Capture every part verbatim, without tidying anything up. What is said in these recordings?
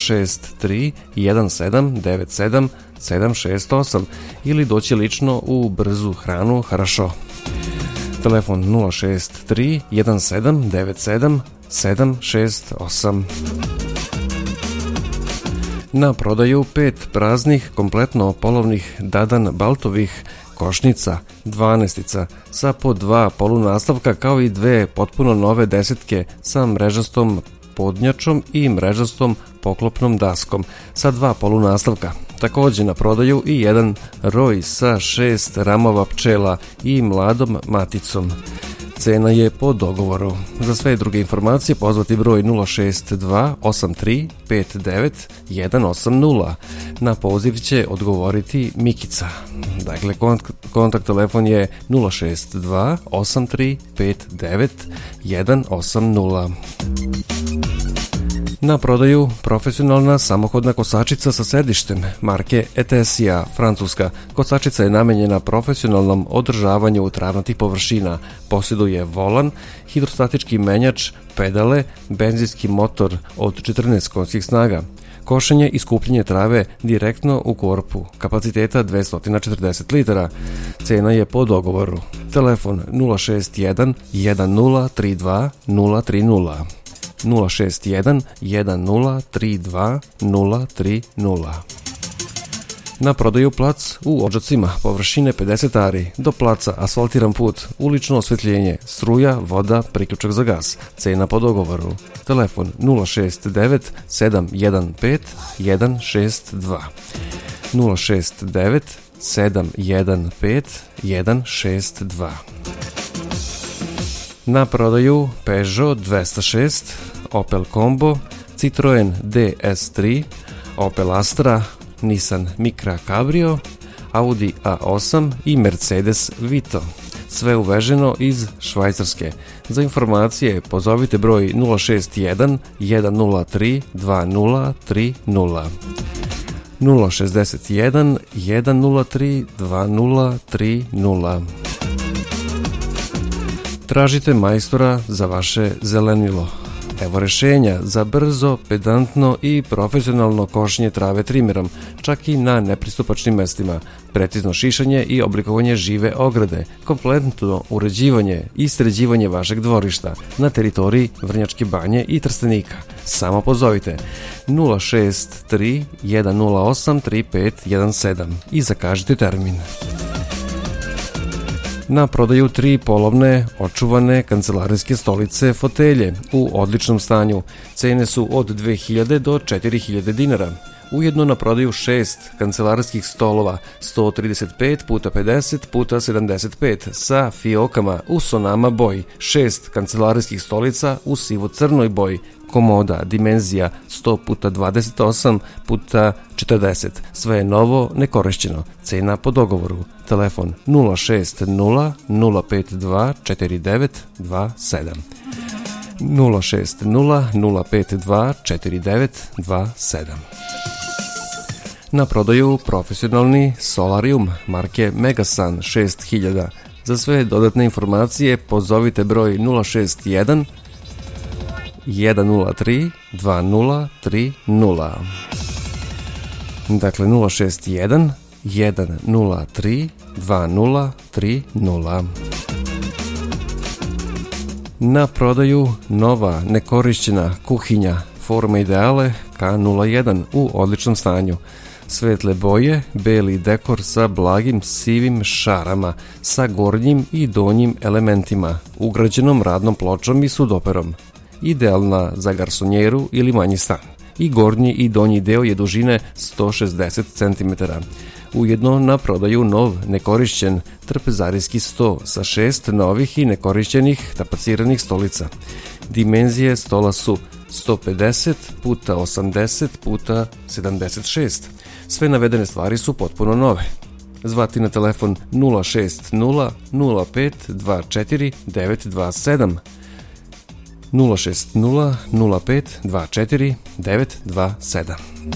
šest tri jedan sedam devet sedam sedam šest osam ili doći lično u brzu hranu Harašo. Telefon nula šest tri jedan sedam devet sedam sedam šest osam. Na prodaju pet praznih, kompletno polovnih Dadan Baltovih košnica, dvanaestica sa po dva polunastavka kao i dve potpuno nove desetke sa mrežastom podnjačom i mrežastom poklopnom daskom sa dva polunastavka. Također na prodaju i jedan roj sa šest ramova pčela i mladom maticom. Cena je po dogovoru. Za sve druge informacije pozvati broj nula šest dva osam tri pet devet jedan osam nula. Na poziv će odgovoriti Mikica. Dakle, kontakt telefon je nula šest dva osam tri pet devet jedan osam nula. Na prodaju profesionalna samohodna kosačica sa sedištem marke Etesia, Francuska. Kosačica je namenjena profesionalnom održavanju travnatih površina. Posjeduje volan, hidrostatički menjač, pedale, benzinski motor od četrnaest konjskih snaga. Košenje i skupljenje trave direktno u korpu, kapaciteta dvesta četrdeset litara. Cena je po dogovoru. Telefon nula šest jedan jedan nula tri dva nula tri nula. nula šest jedan jedan nula tri dva nula tri nula. Na prodaju plac u Odžacima, površine pedeset ari, do placa asfaltiran put, ulično osvetljenje, struja, voda, priključak za gas, cena po dogovoru. Telefon nula šest devet sedam jedan pet jedan šest dva. nula šest devet sedam jedan pet jedan šest dva. Na prodaju Peugeot dvesta šest, Opel Combo, Citroen D S tri, Opel Astra, Nissan Micra Cabrio, Audi A osam i Mercedes Vito. Sve uveženo iz Švajcarske. Za informacije pozovite broj nula šest jedan jedan nula tri dva nula tri nula. nula šest jedan jedan nula tri dva nula tri nula. Tražite majstora za vaše zelenilo. Evo rešenja za brzo, pedantno i profesionalno košenje trave trimerom, čak i na nepristupačnim mestima, precizno šišanje i oblikovanje žive ograde, kompletno uređivanje i sređivanje vašeg dvorišta na teritoriji Vrnjačke Banje i Trstenika. Samo pozovite nula šest tri jedan nula osam tri pet jedan sedam i zakažite termin. Na prodaju tri polovne, očuvane kancelarijske stolice fotelje u odličnom stanju. Cene su od dve hiljade do četiri hiljade dinara. Ujedno na prodaju šest kancelarijskih stolova sto trideset pet puta pedeset puta sedamdeset pet sa fiokama u sonama boji, šest kancelarijskih stolica u sivo-crnoj boji, komoda dimenzija sto puta dvadeset osam puta četrdeset. Sve je novo, nekorišćeno. Cena po dogovoru. Telefon nula šest nula nula pet dva četiri devet dva sedam. nula šest nula nula pet dva četiri devet dva sedam. Na prodaju profesionalni solarium marke Megasun šest hiljada. Za sve dodatne informacije pozovite broj nula šest jedan jedan nula tri dva nula tri nula. Dakle nula šest jedan jedan nula tri dva nula tri nula. Na prodaju nova nekorišćena kuhinja Forma Ideale K nula jedan u odličnom stanju. Svetle boje, beli dekor sa blagim sivim šarama, sa gornjim i donjim elementima, ugrađenom radnom pločom i sudoperom. Idealna za garsonjeru ili manji stan. I gornji i donji deo je dužine sto šezdeset centimetara. Ujedno na prodaju nov nekorišćen trpezarijski sto sa šest novih i nekorišćenih tapaciranih stolica. Dimenzije stola su sto pedeset puta osamdeset puta sedamdeset šest. Sve navedene stvari su potpuno nove. Zvati na telefon nula šest nula nula pet dva četiri devet dva sedam. nula šest nula nula pet dva četiri devet dva sedam.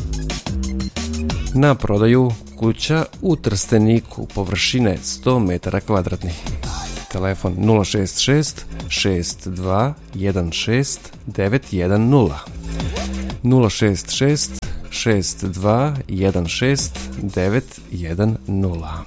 Na prodaju kuća u Trsteniku površine sto metara kvadratnih. Telefon nula šest šest šest dva jedan šest devet jedan nula. nula šest šest šest dva jedan šest devet jedan nula.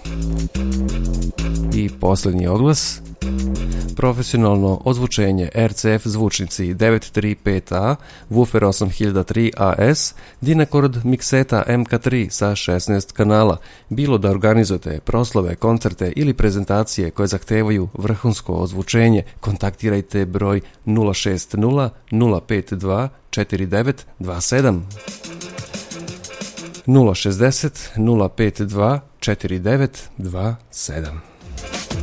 I posljednji oglas. Profesionalno ozvučenje R C F zvučnici devet tri pet A, Woofer osam hiljada tri A S, Dynacord mikseta M K tri sa šesnaest kanala. Bilo da organizujete proslave, koncerte ili prezentacije koje zahtevaju vrhunsko ozvučenje, kontaktirajte broj nula šest nula nula pet dva četiri devet dva sedam. nula šezdeset nula pet dva četiri devet dva sedam.